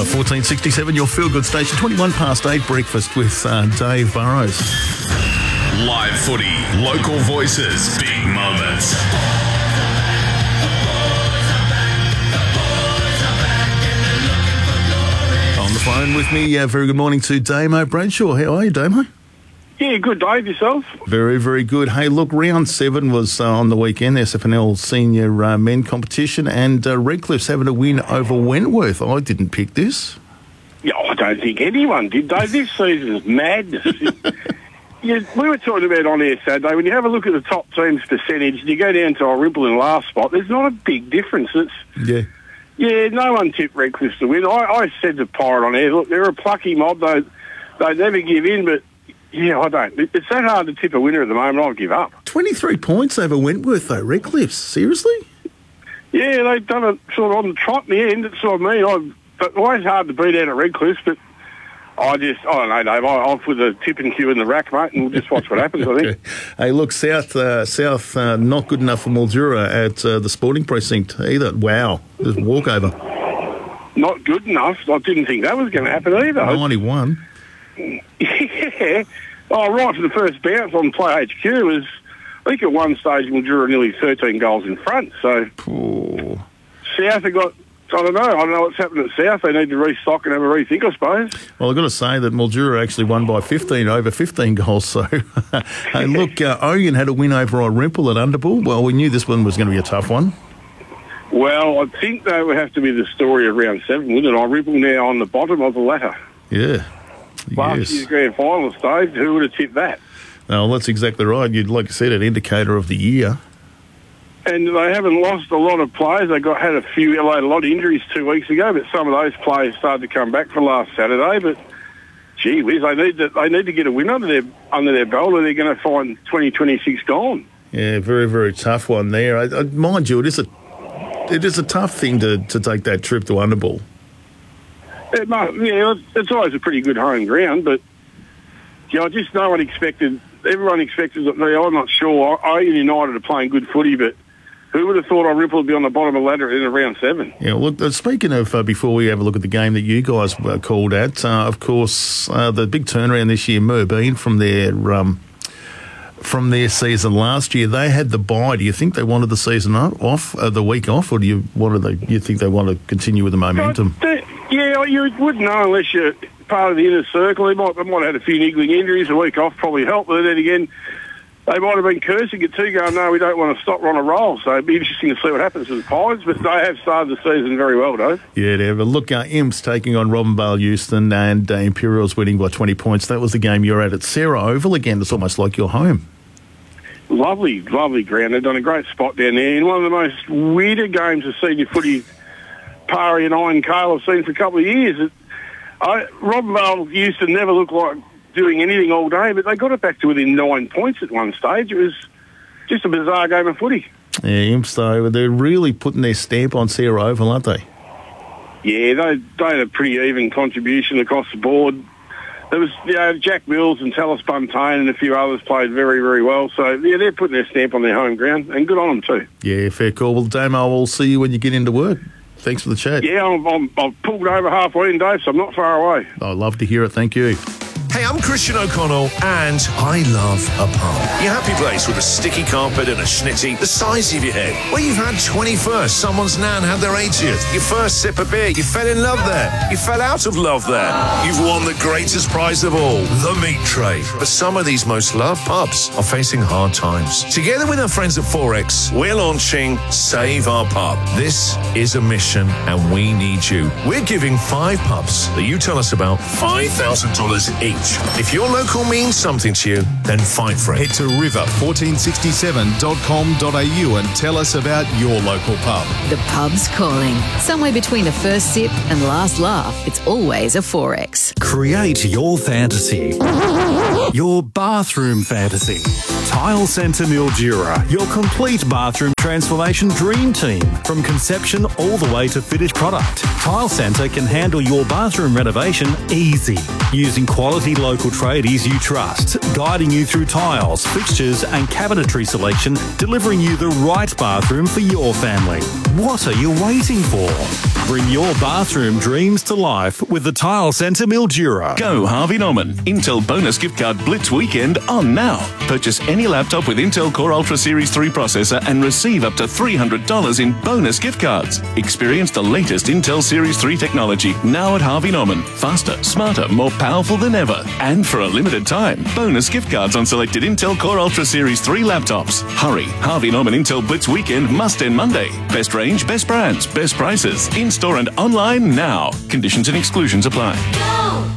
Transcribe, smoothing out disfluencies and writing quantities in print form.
Live 1467, your feel-good station, 21 past 8, breakfast with Dave Burrows. Live footy, local voices, big moments. On the phone with me, very good morning to Damo Bradshaw. How are you, Damo? Yeah, good, Dave. Yourself? Very, very good. Hey, look, round 7 was on the weekend, SFNL senior men competition, and Redcliffe's having a win over Wentworth. I didn't pick this. Yeah, I don't think anyone did, Dave. This season's madness. Yeah, we were talking about on air Saturday, when you have a look at the top team's percentage, and you go down to Orimple in last spot, there's not a big difference. Yeah, no one tipped Redcliffe to win. I said to Pirate on air, look, they're a plucky mob, though. They never give in, but yeah, I don't. It's that hard to tip a winner at the moment. I'll give up. 23 points over Wentworth, though. Redcliffe's. Seriously? Yeah, they've done it sort of on the trot in the end. That's what I mean. But always hard to beat out at Redcliffe, but I don't know, Dave. I'll put the tipping queue in the rack, mate, and we'll just watch what happens, I think. Okay. Hey, look, South not good enough for Mildura at the Sporting Precinct either. Wow. Just walkover. Not good enough. I didn't think that was going to happen either. 91. Yeah. Oh, right from the first bounce on Play HQ was, I think at one stage Mildura were nearly 13 goals in front. So South have got, I don't know what's happened at South. They need to restock and have a rethink, I suppose. Well, I've got to say that Mildura actually won by 15, over 15 goals. So, hey, look, Oyen had a win over Orimple at Underbull. Well, we knew this one was going to be a tough one. Well, I think that would have to be the story of round 7, wouldn't it? Orimple now on the bottom of the ladder. Yeah. Last year's grand final stage, who would have tipped that? No, that's exactly right. You'd, like I said, an indicator of the year. And they haven't lost a lot of players. They had a lot of injuries 2 weeks ago, but some of those players started to come back for last Saturday. But gee whiz, they need to get a win under their belt, or they're going to find 2026 gone. Yeah, very, very tough one there. Mind you, it is a tough thing to take that trip to Underbull. It's always a pretty good home ground, but just everyone expected that. I'm not sure. Oyen United are playing good footy, but who would have thought Orimple would be on the bottom of the ladder in round 7? Yeah, look, speaking of, before we have a look at the game that you guys called at, of course, the big turnaround this year, Merbein, from their season last year, they had the bye. Do you think they wanted the season off, the week off, or do you think they want to continue with the momentum? Yeah, you wouldn't know unless you're part of the inner circle. They might have had a few niggling injuries. A week off probably helped, but then again, they might have been cursing it too, going, no, we don't want to stop, we're on a roll. So it'd be interesting to see what happens with the Pies, but they have started the season very well, Dave. Yeah, they have. Look, Imps taking on Robinvale Euston and Imperials winning by 20 points. That was the game you're at Sarah Oval again. It's almost like your home. Lovely, lovely ground. They've done a great spot down there. And one of the most weirder games of senior footy Parry and Iron Cale I've seen for a couple of years. Robinvale Euston never looked like doing anything all day, but they got it back to within 9 points at one stage. It was just a bizarre game of footy. Yeah, Imps, though, they're really putting their stamp on Sarah Oval, aren't they? Yeah, they had a pretty even contribution across the board. There was, Jack Mills and Talis Buntain and a few others played very, very well. So, yeah, they're putting their stamp on their home ground, and good on them too. Yeah, fair call. Well, Damo, we'll see you when you get into work. Thanks for the chat. Yeah, I've pulled over halfway in, Dave, so I'm not far away. I'd love to hear it. Thank you. Hey, I'm Christian O'Connell, and I love a pub. Your happy place with a sticky carpet and a schnitty the size of your head. Where you've had 21st, someone's nan had their 80th. Your first sip of beer, you fell in love there. You fell out of love there. You've won the greatest prize of all, the meat tray. But some of these most loved pubs are facing hard times. Together with our friends at Forex, we're launching Save Our Pub. This is a mission, and we need you. We're giving 5 pubs that you tell us about $5,000 each. If your local means something to you, then fight for it. Head to river1467.com.au and tell us about your local pub. The pub's calling. Somewhere between a first sip and last laugh, it's always a Forex. Create your fantasy. Your bathroom fantasy. Tile Centre Mildura, your complete bathroom transformation dream team. From conception all the way to finished product, Tile Centre can handle your bathroom renovation easy. Using quality local tradies you trust, guiding you through tiles, fixtures and cabinetry selection, delivering you the right bathroom for your family. What are you waiting for? Bring your bathroom dreams to life with the Tile Centre Mildura. Go Harvey Norman. Intel bonus gift card Blitz weekend on now. Purchase any laptop with Intel Core Ultra Series 3 processor and receive up to $300 in bonus gift cards. Experience the latest Intel Series 3 technology now at Harvey Norman. Faster, smarter, more powerful than ever. And for a limited time, bonus gift cards on selected Intel Core Ultra Series 3 laptops. Hurry, Harvey Norman Intel Blitz weekend must end Monday. Best range, best brands, best prices. In-store and online now. Conditions and exclusions apply. Go!